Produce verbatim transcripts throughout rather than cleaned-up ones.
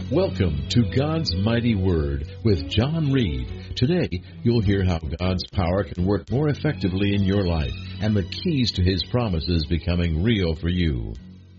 Welcome to God's Mighty Word with John Reed. Today, you'll hear how God's power can work more effectively in your life and the keys to His promises becoming real for you.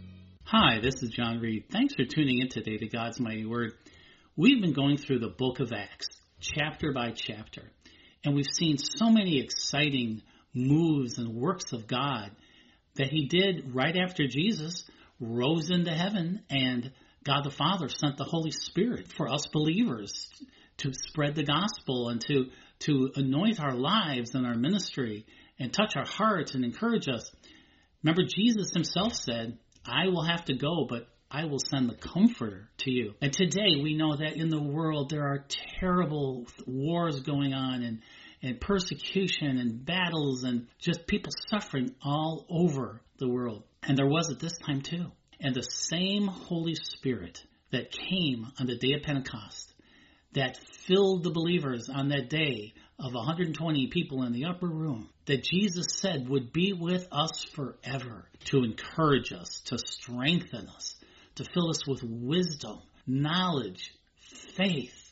Hi, this is John Reed. Thanks for tuning in today to God's Mighty Word. We've been going through the book of Acts, chapter by chapter, and we've seen so many exciting moves and works of God that He did right after Jesus rose into heaven, and God the Father sent the Holy Spirit for us believers to spread the gospel and to, to anoint our lives and our ministry and touch our hearts and encourage us. Remember, Jesus Himself said, I will have to go, but I will send the Comforter to you. And today we know that in the world there are terrible wars going on and, and persecution and battles and just people suffering all over the world. And there was at this time too. And the same Holy Spirit that came on the day of Pentecost, that filled the believers on that day of one hundred twenty people in the upper room, that Jesus said would be with us forever to encourage us, to strengthen us, to fill us with wisdom, knowledge, faith,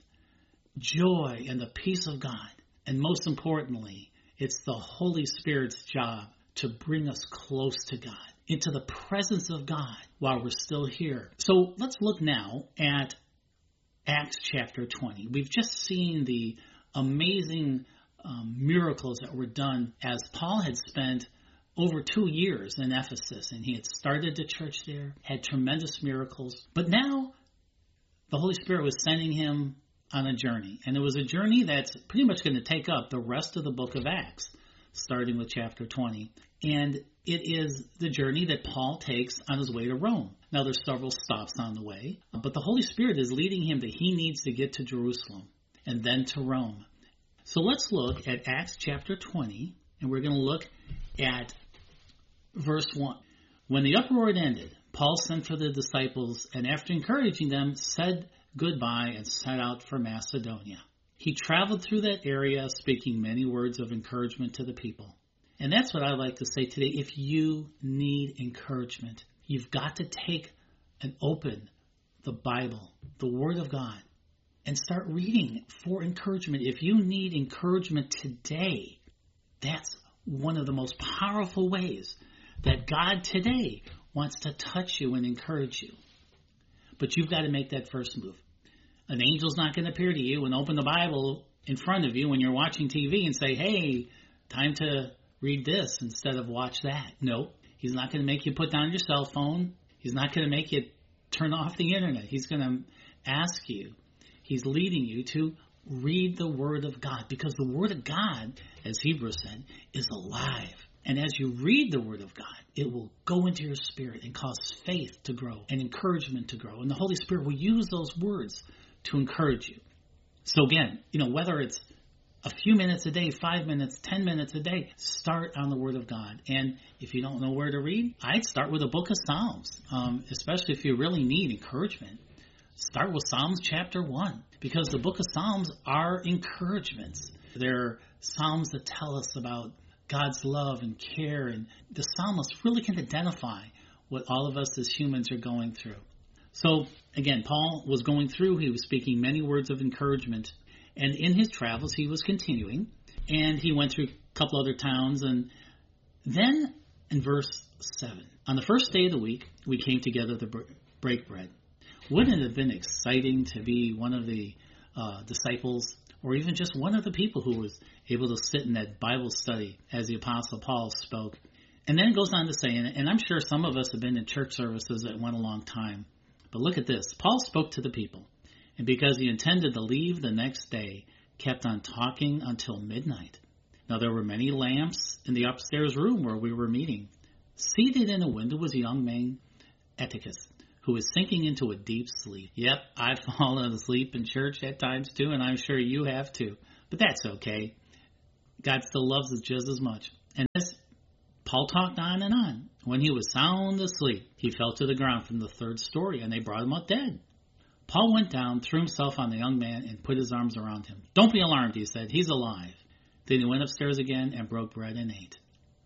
joy, and the peace of God. And most importantly, it's the Holy Spirit's job to bring us close to God, into the presence of God while we're still here. So let's look now at Acts chapter twenty. We've just seen the amazing um, miracles that were done as Paul had spent over two years in Ephesus, and he had started the church there, had tremendous miracles. But now the Holy Spirit was sending him on a journey, and it was a journey that's pretty much going to take up the rest of the book of Acts, starting with chapter twenty. And it is the journey that Paul takes on his way to Rome. Now, there's several stops on the way, but the Holy Spirit is leading him that he needs to get to Jerusalem and then to Rome. So let's look at Acts chapter twenty, and we're going to look at verse one. When the uproar had ended, Paul sent for the disciples, and after encouraging them, said goodbye and set out for Macedonia. He traveled through that area, speaking many words of encouragement to the people. And that's what I like to say today. If you need encouragement, you've got to take and open the Bible, the Word of God, and start reading for encouragement. If you need encouragement today, that's one of the most powerful ways that God today wants to touch you and encourage you. But you've got to make that first move. An angel's not going to appear to you and open the Bible in front of you when you're watching T V and say, hey, time to read this instead of watch that. No, he's not going to make you put down your cell phone. He's not going to make you turn off the internet. He's going to ask you. He's leading you to read the Word of God, because the Word of God, as Hebrews said, is alive. And as you read the Word of God, it will go into your spirit and cause faith to grow and encouragement to grow. And the Holy Spirit will use those words to encourage you. So again, you know, whether it's a few minutes a day, five minutes, ten minutes a day, start on the Word of God. And if you don't know where to read, I'd start with the book of Psalms, um, especially if you really need encouragement. Start with Psalms chapter one, because the book of Psalms are encouragements. They're Psalms that tell us about God's love and care, and the psalmist really can identify what all of us as humans are going through. So, again, Paul was going through, he was speaking many words of encouragement, and in his travels he was continuing, and he went through a couple other towns, and then in verse seven, on the first day of the week, we came together to break bread. Wouldn't it have been exciting to be one of the uh, disciples, or even just one of the people who was able to sit in that Bible study as the Apostle Paul spoke? And then it goes on to say, and I'm sure some of us have been in church services that went a long time, but look at this. Paul spoke to the people, and because he intended to leave the next day, kept on talking until midnight. Now there were many lamps in the upstairs room where we were meeting. Seated in a window was a young man, Eutychus, who was sinking into a deep sleep. Yep, I've fallen asleep in church at times too, and I'm sure you have too. But that's okay. God still loves us just as much. And as Paul talked on and on. When he was sound asleep, he fell to the ground from the third story, and they brought him up dead. Paul went down, threw himself on the young man, and put his arms around him. Don't be alarmed, he said. He's alive. Then he went upstairs again and broke bread and ate.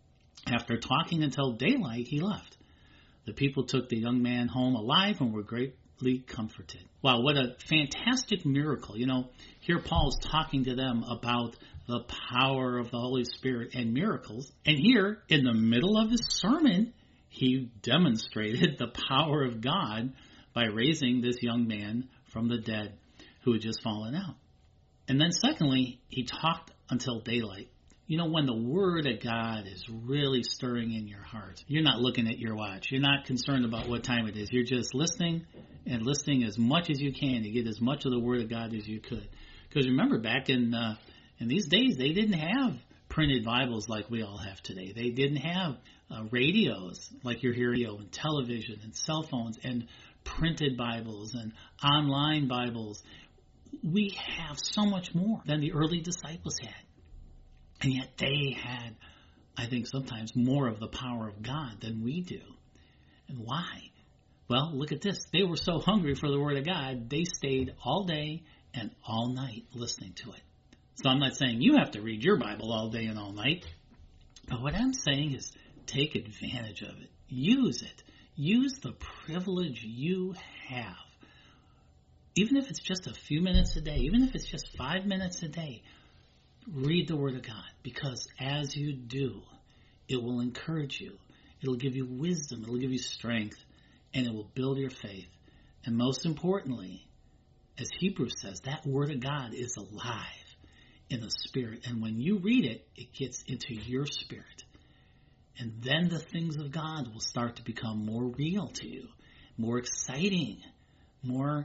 After talking until daylight, he left. The people took the young man home alive and were great, greatly comforted. Wow, what a fantastic miracle. You know, here Paul's talking to them about the power of the Holy Spirit and miracles. And here, in the middle of his sermon, he demonstrated the power of God by raising this young man from the dead who had just fallen out. And then secondly, he talked until daylight. You know, when the Word of God is really stirring in your heart, you're not looking at your watch. You're not concerned about what time it is. You're just listening and listening as much as you can to get as much of the Word of God as you could. Because remember, back in uh, in these days, they didn't have printed Bibles like we all have today. They didn't have uh, radios like you're hearing, and television and cell phones and printed Bibles and online Bibles. We have so much more than the early disciples had. And yet they had, I think, sometimes more of the power of God than we do. And why? Well, look at this. They were so hungry for the Word of God, they stayed all day and all night listening to it. So I'm not saying you have to read your Bible all day and all night. But what I'm saying is take advantage of it. Use it. Use the privilege you have. Even if it's just a few minutes a day, even if it's just five minutes a day, read the Word of God, because as you do, it will encourage you. It'll give you wisdom. It'll give you strength, and it will build your faith. And most importantly, as Hebrews says, that Word of God is alive in the Spirit. And when you read it, it gets into your spirit. And then the things of God will start to become more real to you, more exciting, more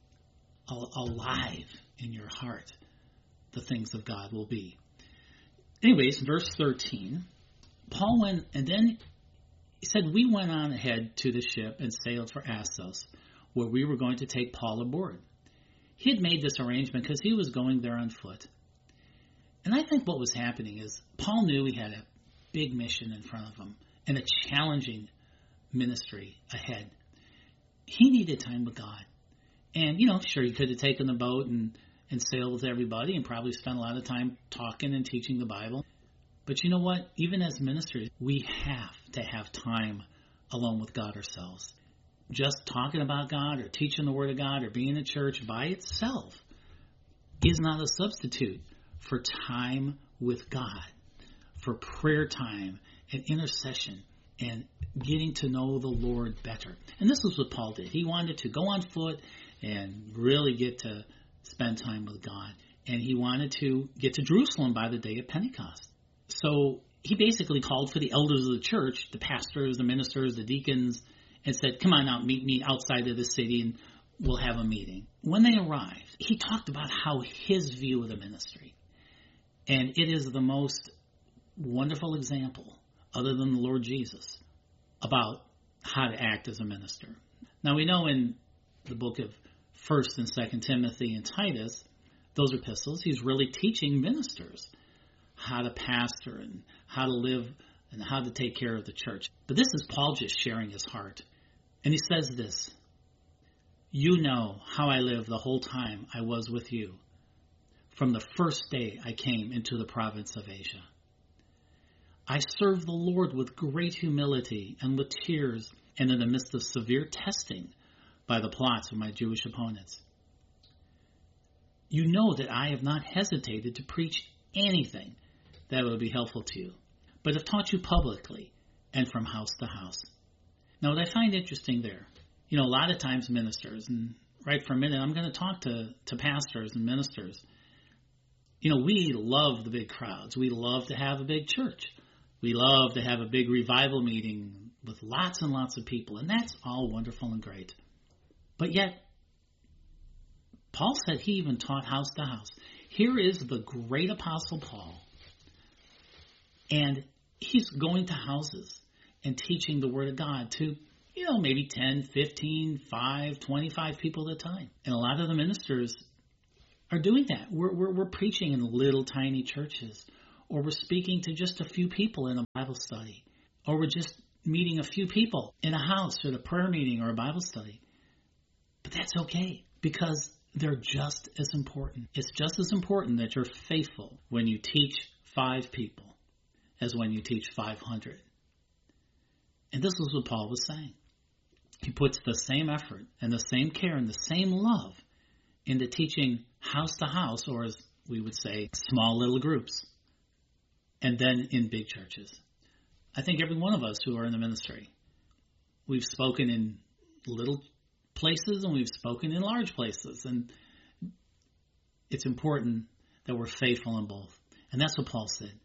alive in your heart. The things of God will be. Anyways, verse thirteen, Paul went, and then he said, we went on ahead to the ship and sailed for Assos, where we were going to take Paul aboard. He had made this arrangement because he was going there on foot. And I think what was happening is Paul knew he had a big mission in front of him and a challenging ministry ahead. He needed time with God. And, you know, sure, he could have taken the boat and, and sailed with everybody and probably spent a lot of time talking and teaching the Bible. But you know what? Even as ministers, we have to have time alone with God ourselves. Just talking about God or teaching the Word of God or being in church by itself is not a substitute for time with God, for prayer time and intercession and getting to know the Lord better. And this is what Paul did. He wanted to go on foot and really get to spend time with God. And he wanted to get to Jerusalem by the day of Pentecost. So he basically called for the elders of the church, the pastors, the ministers, the deacons, and said, come on out, meet me outside of the city and we'll have a meeting. When they arrived, he talked about how his view of the ministry, and it is the most wonderful example, other than the Lord Jesus, about how to act as a minister. Now we know in the book of First and Second Timothy and Titus, those epistles, he's really teaching ministers how to pastor and how to live and how to take care of the church. But this is Paul just sharing his heart. And he says this, you know how I lived the whole time I was with you, from the first day I came into the province of Asia. I served the Lord with great humility and with tears and in the midst of severe testing by the plots of my Jewish opponents. You know that I have not hesitated to preach anything that would be helpful to you, but have taught you publicly and from house to house. Now, what I find interesting there, you know, a lot of times ministers, and right for a minute, I'm going to talk to, to pastors and ministers. You know, we love the big crowds. We love to have a big church. We love to have a big revival meeting with lots and lots of people, and that's all wonderful and great. But yet, Paul said he even taught house to house. Here is the great apostle Paul, and he's going to houses and teaching the Word of God to, you know, maybe ten, fifteen, five, twenty-five people at a time. And a lot of the ministers are doing that. We're, we're, we're preaching in little tiny churches, or we're speaking to just a few people in a Bible study, or we're just meeting a few people in a house at a prayer meeting or a Bible study. But that's okay, because they're just as important. It's just as important that you're faithful when you teach five people as when you teach five hundred. And this is what Paul was saying. He puts the same effort and the same care and the same love into teaching house to house, or as we would say, small little groups, and then in big churches. I think every one of us who are in the ministry, we've spoken in little places and we've spoken in large places, and it's important that we're faithful in both. And that's what Paul said.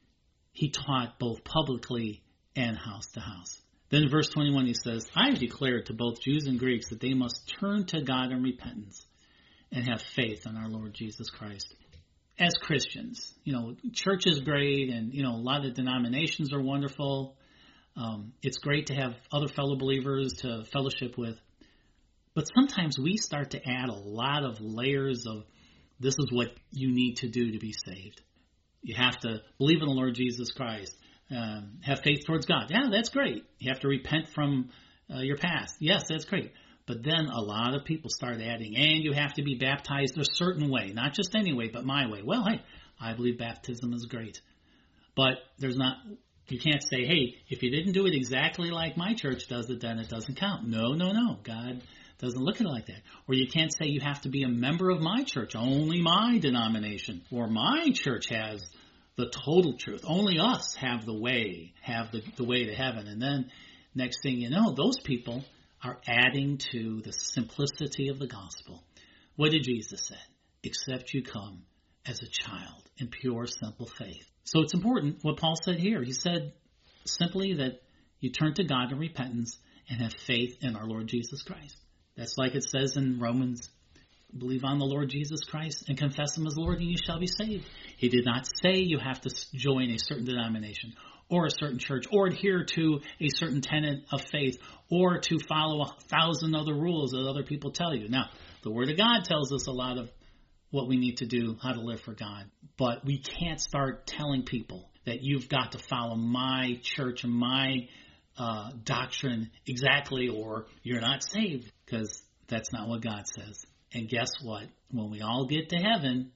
He taught both publicly and house to house. Then in verse twenty-one he says, I have declared to both Jews and Greeks that they must turn to God in repentance and have faith in our Lord Jesus Christ. As Christians, you know, church is great, and, you know, a lot of denominations are wonderful. Um, it's great to have other fellow believers to fellowship with. But sometimes we start to add a lot of layers of, this is what you need to do to be saved. You have to believe in the Lord Jesus Christ, um, have faith towards God. Yeah, that's great. You have to repent from uh, your past. Yes, that's great. But then a lot of people start adding, and you have to be baptized a certain way, not just any way, but my way. Well, hey, I believe baptism is great. But there's not, you can't say, hey, if you didn't do it exactly like my church does it, then it doesn't count. No, no, no. God doesn't look at it like that. Or you can't say you have to be a member of my church, only my denomination, or my church has the total truth. Only us have the way, have the, the way to heaven. And then next thing you know, those people are adding to the simplicity of the gospel. What did Jesus say? Except you come as a child in pure, simple faith. So it's important what Paul said here. He said simply that you turn to God in repentance and have faith in our Lord Jesus Christ. That's like it says in Romans, believe on the Lord Jesus Christ and confess him as Lord and you shall be saved. He did not say you have to join a certain denomination or a certain church, or adhere to a certain tenet of faith, or to follow a thousand other rules that other people tell you. Now, the Word of God tells us a lot of what we need to do, how to live for God. But we can't start telling people that you've got to follow my church and my uh, doctrine exactly, or you're not saved, because that's not what God says. And guess what? When we all get to heaven,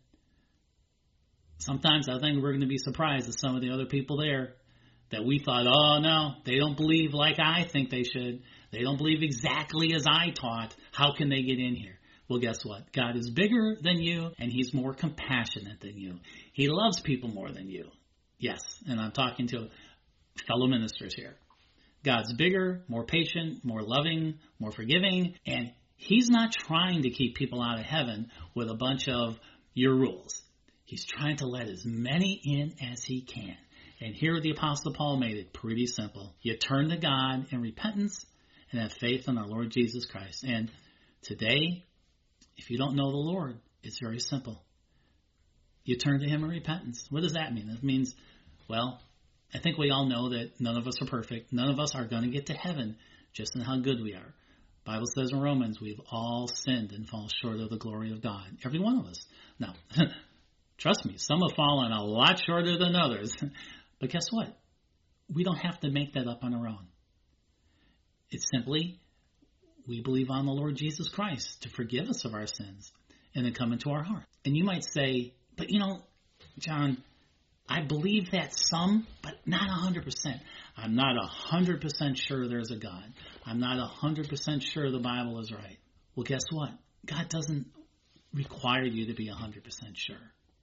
sometimes I think we're going to be surprised at some of the other people there, that we thought, oh, no, they don't believe like I think they should. They don't believe exactly as I taught. How can they get in here? Well, guess what? God is bigger than you, and he's more compassionate than you. He loves people more than you. Yes, and I'm talking to fellow ministers here. God's bigger, more patient, more loving, more forgiving, and he's not trying to keep people out of heaven with a bunch of your rules. He's trying to let as many in as he can. And here the Apostle Paul made it pretty simple. You turn to God in repentance and have faith in our Lord Jesus Christ. And today, if you don't know the Lord, it's very simple. You turn to him in repentance. What does that mean? It means, well, I think we all know that none of us are perfect. None of us are going to get to heaven just in how good we are. The Bible says in Romans, we've all sinned and fall short of the glory of God. Every one of us. Now, trust me, some have fallen a lot shorter than others. But guess what? We don't have to make that up on our own. It's simply, we believe on the Lord Jesus Christ to forgive us of our sins and then come into our heart. And you might say, but you know, John, I believe that some, but not one hundred percent. I'm not one hundred percent sure there's a God. I'm not one hundred percent sure the Bible is right. Well, guess what? God doesn't require you to be one hundred percent sure.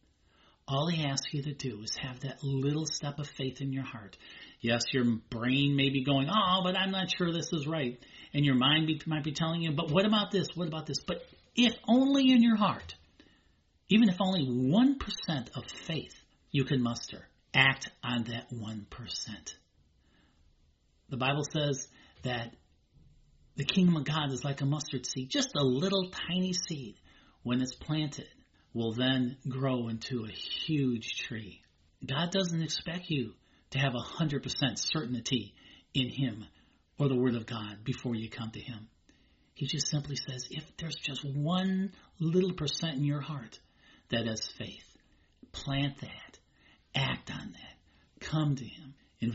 All he asks you to do is have that little step of faith in your heart. Yes, your brain may be going, oh, but I'm not sure this is right. And your mind be, might be telling you, but what about this? What about this? But if only in your heart, even if only one percent of faith you can muster, act on that one percent. The Bible says that the kingdom of God is like a mustard seed, just a little tiny seed. When it's planted, will then grow into a huge tree. God doesn't expect you to have one hundred percent certainty in him or the Word of God before you come to him. He just simply says, if there's just one little percent in your heart that has faith, plant that, act on that, come to him.